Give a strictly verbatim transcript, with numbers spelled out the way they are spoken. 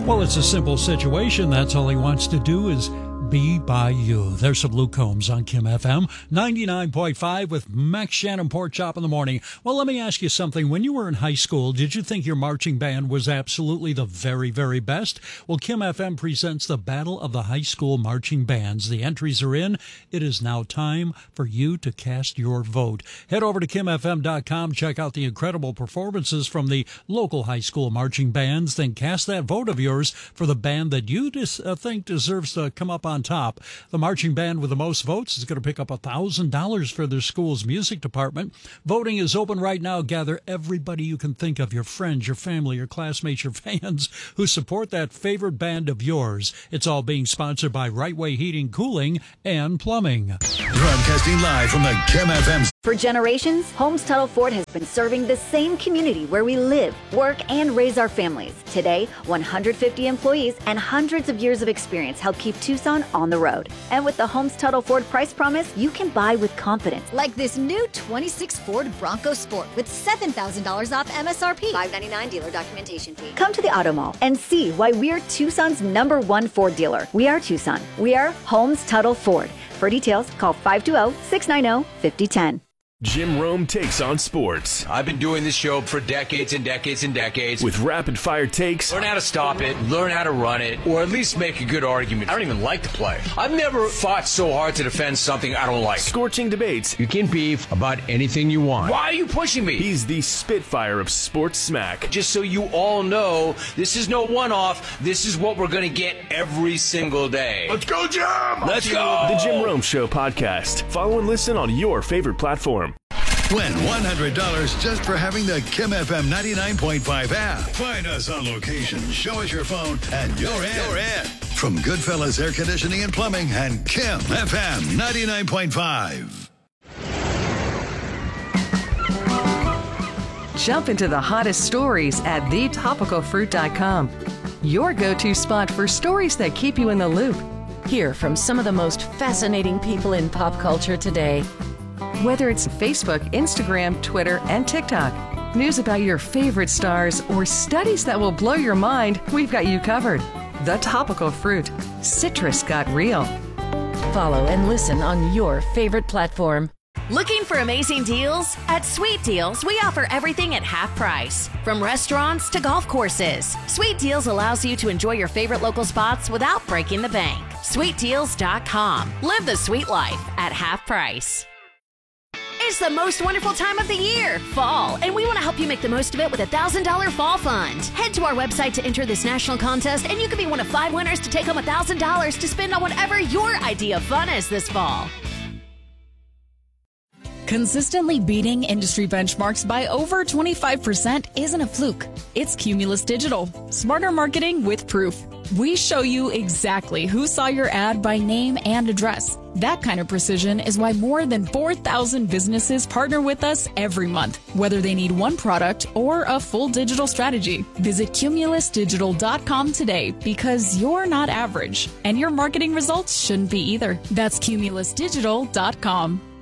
Well, it's a simple situation. That's all he wants to do is be by you. There's some Luke Combs on Kim F M ninety-nine point five with Max Shannon Pork Chop in the morning. Well, let me ask you something. When you were in high school, did you think your marching band was absolutely the very, very best? Well, Kim F M presents the Battle of the High School Marching Bands. The entries are in. It is now time for you to cast your vote. Head over to kim f m dot com. Check out the incredible performances from the local high school marching bands. Then cast that vote of yours for the band that you dis- uh, think deserves to come up on top. The marching band with the most votes is going to pick up one thousand dollars for their school's music department. Voting is open right now. Gather everybody you can think of, your friends, your family, your classmates, your fans who support that favorite band of yours. It's all being sponsored by Right Way Heating, Cooling, and Plumbing. Broadcasting live from the Kim F M. For generations, Holmes Tuttle Ford has been serving the same community where we live, work, and raise our families. Today, one hundred fifty employees and hundreds of years of experience help keep Tucson on the road. And with the Holmes Tuttle Ford price promise, you can buy with confidence. Like this new twenty-six Ford Bronco Sport with seven thousand dollars off M S R P. five ninety-nine dealer documentation fee. Come to the Auto Mall and see why we're Tucson's number one Ford dealer. We are Tucson. We are Holmes Tuttle Ford. For details, call five two zero, six nine zero, five zero one zero. Jim Rome takes on sports. I've been doing this show for decades and decades and decades. With rapid-fire takes. Learn how to stop it, learn how to run it, or at least make a good argument. I don't even like to play. I've never fought so hard to defend something I don't like. Scorching debates. You can beef about anything you want. Why are you pushing me? He's the Spitfire of sports smack. Just so you all know, this is no one-off. This is what we're going to get every single day. Let's go, Jim! Let's go! The Jim Rome Show podcast. Follow and listen on your favorite platform. Win one hundred dollars just for having the Kim F M ninety-nine point five app. Find us on location, show us your phone, and you're in. You're in. From Goodfellas Air Conditioning and Plumbing and Kim F M ninety-nine point five. Jump into the hottest stories at the topical fruit dot com. Your go-to spot for stories that keep you in the loop. Hear from some of the most fascinating people in pop culture today. Whether it's Facebook, Instagram, Twitter, and TikTok, news about your favorite stars, or studies that will blow your mind, we've got you covered. The Topical Fruit. Citrus got real. Follow and listen on your favorite platform. Looking for amazing deals? At Sweet Deals, we offer everything at half price. From restaurants to golf courses, Sweet Deals allows you to enjoy your favorite local spots without breaking the bank. sweet deals dot com. Live the sweet life at half price. It's the most wonderful time of the year, fall, and we want to help you make the most of it with a one thousand dollars Fall Fund. Head to our website to enter this national contest, and you can be one of five winners to take home one thousand dollars to spend on whatever your idea of fun is this fall. Consistently beating industry benchmarks by over twenty-five percent isn't a fluke. It's Cumulus Digital. Smarter marketing with proof. We show you exactly who saw your ad by name and address. That kind of precision is why more than four thousand businesses partner with us every month, whether they need one product or a full digital strategy. Visit cumulus digital dot com today because you're not average, and your marketing results shouldn't be either. That's cumulus digital dot com.